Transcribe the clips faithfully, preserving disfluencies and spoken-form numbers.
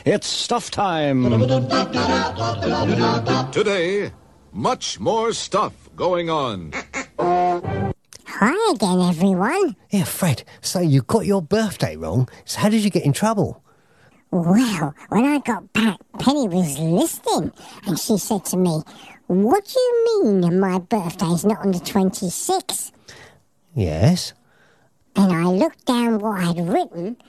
It's stuff time. Today, much more stuff going on. Hi again, everyone. Yeah, Fred, so you got your birthday wrong. So how did you get in trouble? Well, when I got back, Penny was listening, and she said to me, "What do you mean my birthday's not on the twenty-sixth?" Yes. And I looked down what I'd written,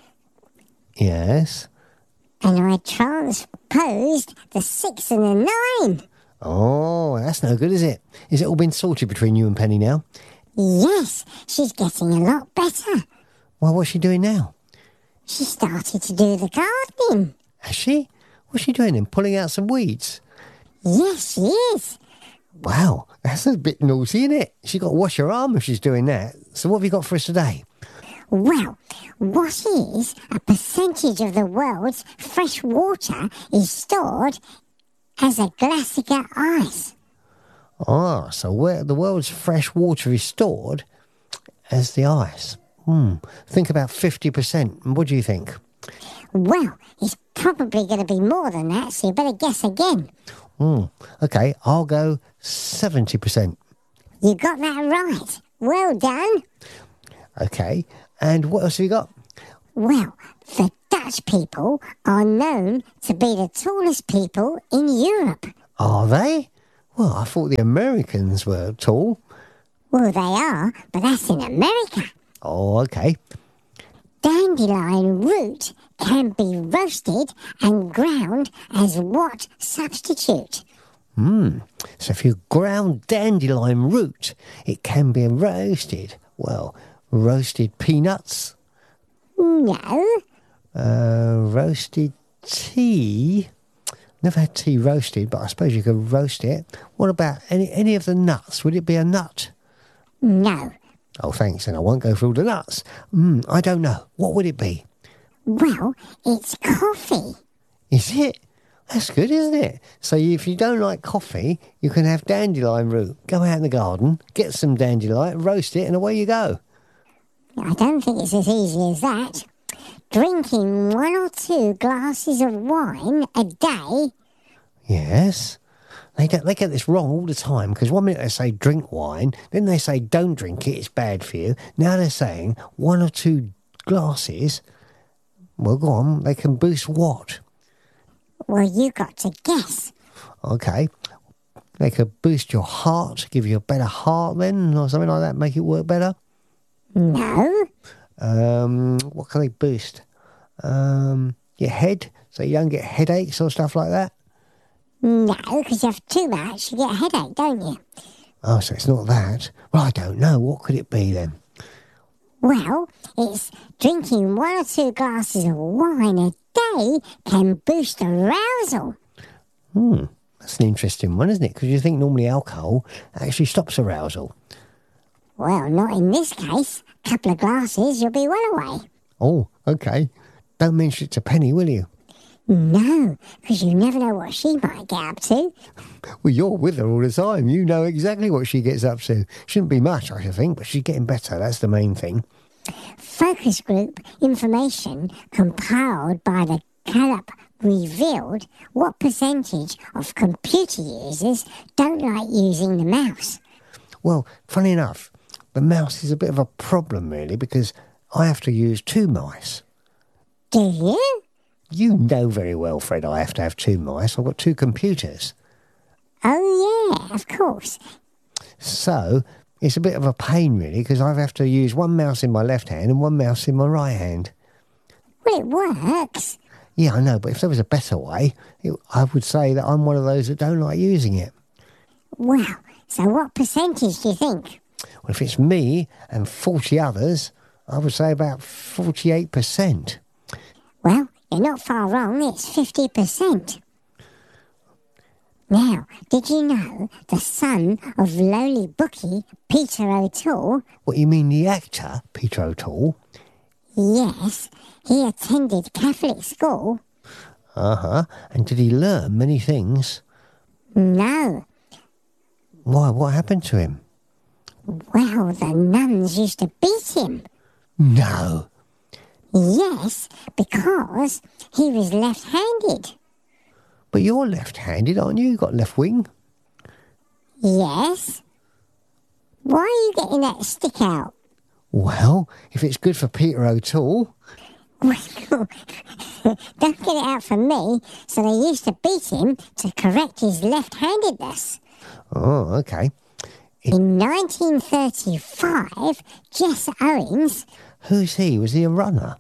Yes. and I transposed the six and the nine. Oh, that's no good, is it? Is it all been sorted between you and Penny now? Yes, she's getting a lot better. Well, what's she doing now? She started to do the gardening. Has she? What's she doing then? Pulling out some weeds? Yes, she is. Wow, that's a bit naughty, isn't it? She's got to wash her arm if she's doing that. So what have you got for us today? Well, what is a percentage of the world's fresh water is stored as a glacier ice? Ah, so where the world's fresh water is stored as the ice. Hmm, think about fifty percent. What do you think? Well, it's probably going to be more than that, so you better guess again. Hmm, okay, I'll go seventy percent. You got that right. Well done. Okay, and what else have you got? Well, the Dutch people are known to be the tallest people in Europe. Are they? Well, I thought the Americans were tall. Well, they are, but that's in America. Oh, okay. Dandelion root can be roasted and ground as what substitute? Hmm, so if you ground dandelion root, it can be roasted. Well, roasted peanuts, No. uh, roasted tea. Never had tea roasted, but I suppose you could roast it. What about any any of the nuts? Would it be a nut? No. Oh, thanks, and I won't go through all the nuts. Hmm, I don't know. What would it be? Well, it's coffee. Is it? That's good, isn't it? So if you don't like coffee, you can have dandelion root. Go out in the garden, get some dandelion, roast it, and away you go. I don't think it's as easy as that. Drinking one or two glasses of wine a day. Yes. They get, they get this wrong all the time, because one minute they say drink wine, then they say don't drink it, it's bad for you. Now they're saying one or two glasses, well, go on, they can boost what? Well, you got to guess. Okay. They could boost your heart, give you a better heart then, or something like that, make it work better. No. Um, what can they boost? Um, your head, so you don't get headaches or stuff like that? No, because you have too much, you get a headache, don't you? Oh, so it's not that. Well, I don't know. What could it be then? Well, it's drinking one or two glasses of wine a day can boost arousal. Hmm, that's an interesting one, isn't it? Because you think normally alcohol actually stops arousal. Well, not in this case. A couple of glasses, you'll be well away. Oh, okay. Don't mention it to Penny, will you? No, because you never know what she might get up to. Well, you're with her all the time. You know exactly what she gets up to. Shouldn't be much, I should think, but she's getting better. That's the main thing. Focus group information compiled by the Gallup revealed what percentage of computer users don't like using the mouse. Well, funny enough, the mouse is a bit of a problem, really, because I have to use two mice. Do you? You know very well, Fred, I have to have two mice. I've got two computers. Oh, yeah, of course. So, it's a bit of a pain, really, because I have to use one mouse in my left hand and one mouse in my right hand. Well, it works. Yeah, I know, but if there was a better way, it, I would say that I'm one of those that don't like using it. Well, so what percentage do you think? Well, if it's me and forty others, I would say about forty-eight percent. Well, you're not far wrong, it's fifty percent. Now, did you know the son of lowly bookie Peter O'Toole? What, you mean the actor, Peter O'Toole? Yes, he attended Catholic school. Uh-huh. And did he learn many things? No. Why, what happened to him? Well, the nuns used to beat him. No. Yes, because he was left-handed. But you're left-handed, aren't you? You've got left wing. Yes. Why are you getting that stick out? Well, if it's good for Peter O'Toole. Well, don't get it out for me. So they used to beat him to correct his left-handedness. Oh, okay. In nineteen thirty-five, Jess Owens... Who's he? Was he a runner?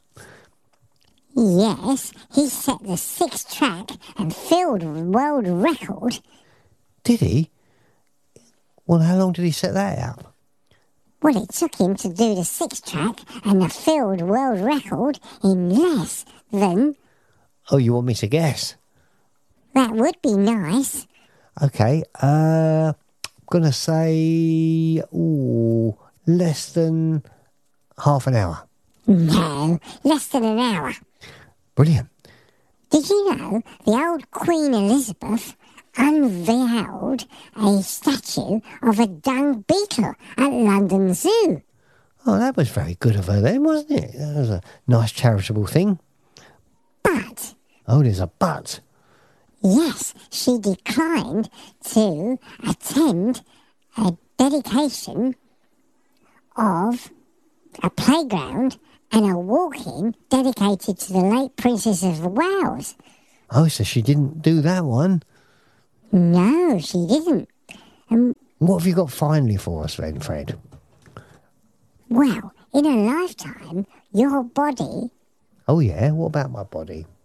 Yes, he set the six-track and field world record. Did he? Well, how long did he set that up? Well, it took him to do the six-track and the field world record in less than... Oh, you want me to guess? That would be nice. Okay, uh, I'm going to say, ooh, less than half an hour. No, less than an hour. Brilliant. Did you know the old Queen Elizabeth unveiled a statue of a dung beetle at London Zoo? Oh, that was very good of her then, wasn't it? That was a nice charitable thing. But... Oh, there's a but. Yes, she declined to attend a dedication of a playground and a walk-in dedicated to the late Princess of Wales. Oh, so she didn't do that one? No, she didn't. Um, what have you got finally for us then, Fred? Well, in a lifetime, your body... Oh, yeah? What about my body?